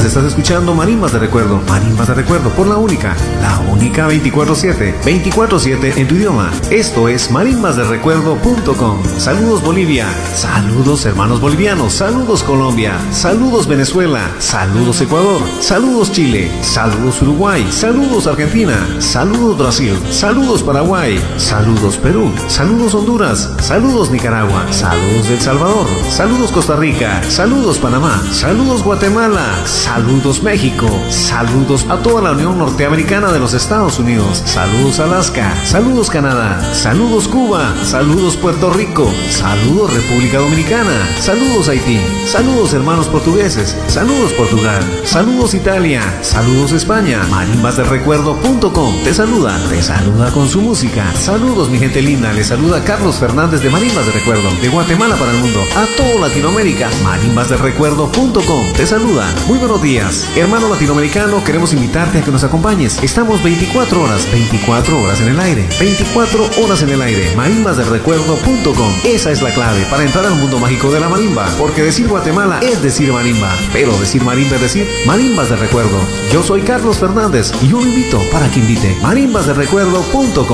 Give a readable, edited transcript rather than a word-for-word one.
estás escuchando Marimbas de Recuerdo. Marimbas de Recuerdo por la única 24/7. 24/7 en tu idioma. Esto es marimbasderecuerdo.com. Saludos Bolivia. Saludos hermanos bolivianos. Saludos Colombia. Saludos Venezuela. Saludos Ecuador. Saludos Chile. Saludos Uruguay. Saludos Argentina. Saludos Brasil. Saludos Paraguay. Saludos Perú. Saludos Honduras. Saludos Nicaragua. Saludos El Salvador. Saludos Costa Rica. Saludos Panamá. Saludos Guatemala. Saludos México. Saludos a toda la Unión Norteamericana de los Estados Unidos. Saludos Alaska. Saludos Canadá. Saludos Cuba. Saludos Puerto Rico. Saludos República Dominicana. Saludos Haití. Saludos hermanos portugueses. Saludos Portugal. Saludos Italia. Saludos España. Marimbasderecuerdo.com te saluda con su música. Saludos mi gente linda. Les saluda Carlos Fernández de Marimbas de Recuerdo, de Guatemala para el mundo, a toda Latinoamérica. Marimbasderecuerdo.com te saluda. Muy buenos días, hermano latinoamericano. Queremos invitarte a que nos acompañes. Estamos 24 horas en el aire. 24 horas en el aire. Marimbasderecuerdo.com. Esa es la clave para entrar al mundo mágico de la marimba. Porque decir Guatemala es decir marimba, pero decir marimba es decir Marimbas de Recuerdo. Yo soy Carlos Fernández y yo lo invito para que invite. Marimbasderecuerdo.com.